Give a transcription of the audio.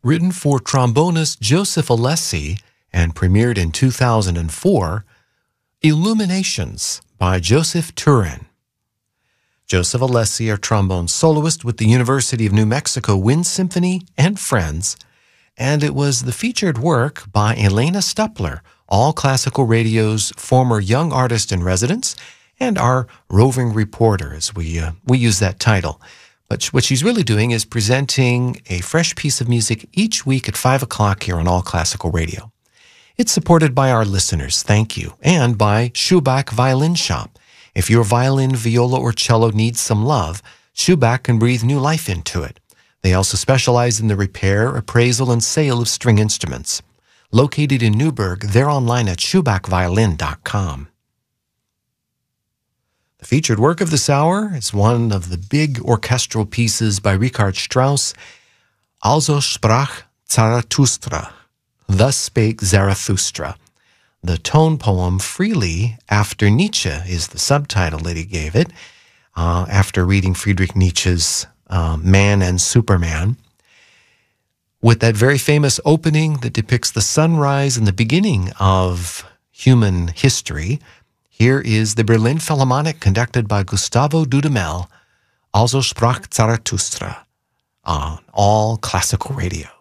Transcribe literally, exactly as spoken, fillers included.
Written for trombonist Joseph Alessi and premiered in two thousand four, Illuminations by Joseph Turin. Joseph Alessi, a trombone soloist with the University of New Mexico Wind Symphony and Friends, and it was the featured work by Elena Stupler, All Classical Radio's former young artist in residence and our roving reporter, as we, uh, we use that title. But what she's really doing is presenting a fresh piece of music each week at five o'clock here on All Classical Radio. It's supported by our listeners, thank you, and by Schubach Violin Shop. If your violin, viola, or cello needs some love, Schubach can breathe new life into it. They also specialize in the repair, appraisal, and sale of string instruments. Located in Newburgh, they're online at schubach violin dot com. The featured work of this hour is one of the big orchestral pieces by Richard Strauss, Also sprach Zarathustra, Thus Spake Zarathustra. The tone poem Freely After Nietzsche is the subtitle that he gave it, uh, after reading Friedrich Nietzsche's uh, Man and Superman, with that very famous opening that depicts the sunrise and the beginning of human history. Here is the Berlin Philharmonic conducted by Gustavo Dudamel, Also sprach Zarathustra, on All Classical Radio.